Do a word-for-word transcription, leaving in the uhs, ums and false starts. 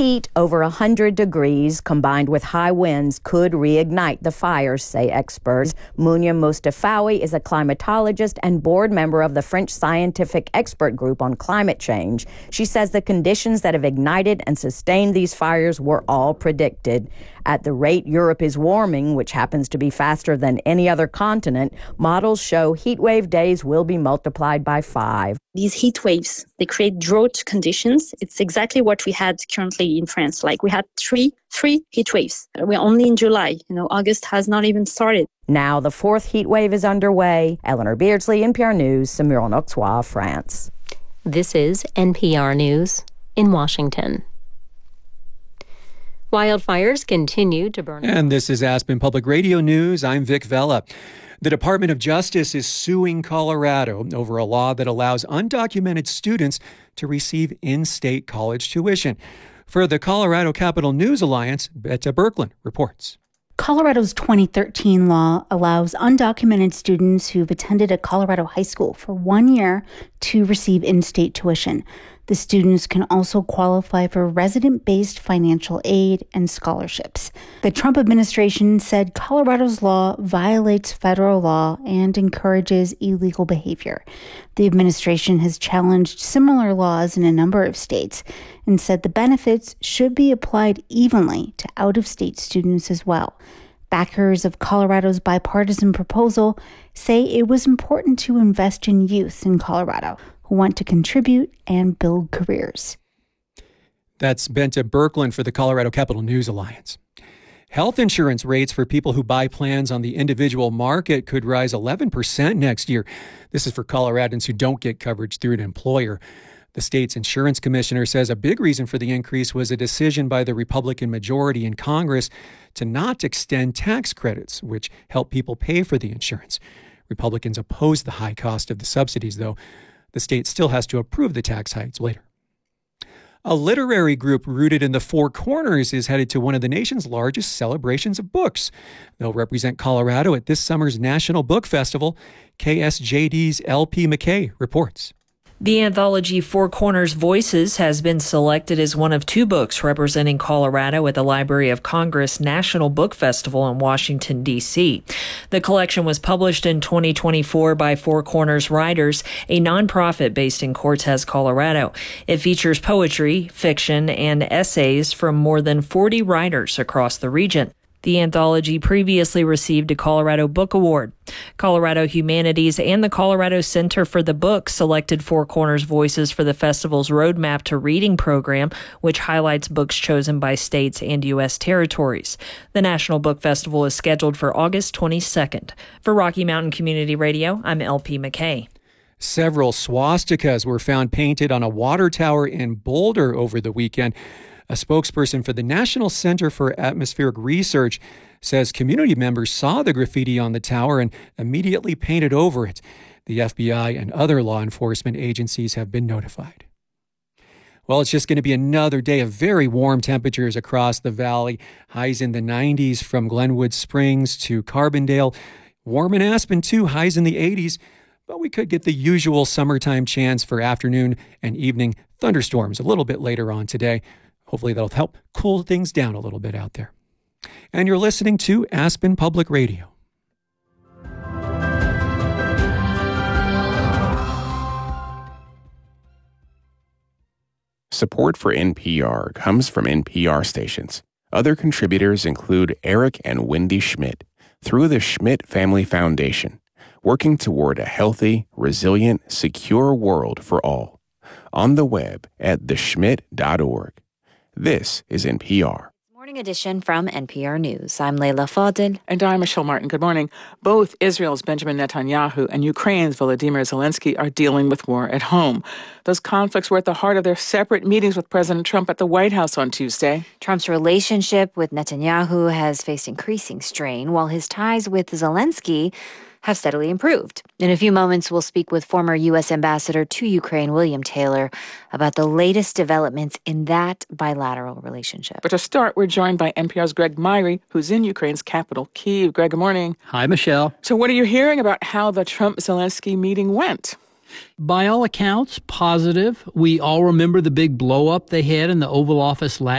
heat over one hundred degrees combined with high winds could reignite the fires, say experts. Mounia Mostafawi is a climatologist and board member of the French Scientific Expert Group on Climate Change. She says the conditions that have ignited and sustained these fires were all predicted. At the rate Europe is warming, which happens to be faster than any other continent, models show heat wave days will be multiplied by five. These heat waves, they create drought conditions. It's exactly what we had currently in France. Like we had three, three heat waves. We're only in July. You know, August has not even started. Now the fourth heat wave is underway. Eleanor Beardsley, N P R News, Saumur-en-Auxois, France. This is N P R News in Washington. Wildfires continue to burn. And this is Aspen Public Radio News. I'm Vic Vela. The Department of Justice is suing Colorado over a law that allows undocumented students to receive in-state college tuition. For the Colorado Capital News Alliance, Betta Berkland reports. Colorado's twenty thirteen law allows undocumented students who've attended a Colorado high school for one year to receive in-state tuition. The students can also qualify for resident-based financial aid and scholarships. The Trump administration said Colorado's law violates federal law and encourages illegal behavior. The administration has challenged similar laws in a number of states and said the benefits should be applied evenly to out-of-state students as well. Backers of Colorado's bipartisan proposal say it was important to invest in youth in Colorado who want to contribute and build careers. That's Benta Berkland for the Colorado Capital News Alliance. Health insurance rates for people who buy plans on the individual market could rise eleven percent next year. This is for Coloradans who don't get coverage through an employer. The state's insurance commissioner says a big reason for the increase was a decision by the Republican majority in Congress to not extend tax credits, which help people pay for the insurance. Republicans oppose the high cost of the subsidies, though. The state still has to approve the tax hikes later. A literary group rooted in the Four Corners is headed to one of the nation's largest celebrations of books. They'll represent Colorado at this summer's National Book Festival. K S J D's L P McKay reports. The anthology Four Corners Voices has been selected as one of two books representing Colorado at the Library of Congress National Book Festival in Washington, D C. The collection was published in twenty twenty-four by Four Corners Writers, a nonprofit based in Cortez, Colorado. It features poetry, fiction, and essays from more than forty writers across the region. The anthology previously received a Colorado Book Award. Colorado Humanities and the Colorado Center for the Book selected Four Corners Voices for the festival's Roadmap to Reading program, which highlights books chosen by states and U S territories. The National Book Festival is scheduled for August twenty-second. For Rocky Mountain Community Radio, I'm L P McKay. Several swastikas were found painted on a water tower in Boulder over the weekend. A spokesperson for the National Center for Atmospheric Research says community members saw the graffiti on the tower and immediately painted over it. The F B I and other law enforcement agencies have been notified. Well, it's just going to be another day of very warm temperatures across the valley. Highs in the nineties from Glenwood Springs to Carbondale. Warm in Aspen, too. Highs in the eighties. But we could get the usual summertime chance for afternoon and evening thunderstorms a little bit later on today. Hopefully that'll help cool things down a little bit out there. And you're listening to Aspen Public Radio. Support for N P R comes from N P R stations. Other contributors include Eric and Wendy Schmidt through the Schmidt Family Foundation, working toward a healthy, resilient, secure world for all. On the web at the schmidt dot org. This is N P R. Morning edition from N P R News. I'm Leila Fadel. And I'm Michelle Martin. Good morning. Both Israel's Benjamin Netanyahu and Ukraine's Volodymyr Zelensky are dealing with war at home. Those conflicts were at the heart of their separate meetings with President Trump at the White House on Tuesday. Trump's relationship with Netanyahu has faced increasing strain, while his ties with Zelensky have steadily improved. In a few moments, we'll speak with former U S Ambassador to Ukraine, William Taylor, about the latest developments in that bilateral relationship. But to start, we're joined by N P R's Greg Myrie, who's in Ukraine's capital, Kyiv. Greg, good morning. Hi, Michelle. So what are you hearing about how the Trump-Zelensky meeting went? By all accounts, positive. We all remember the big blow-up they had in the Oval Office last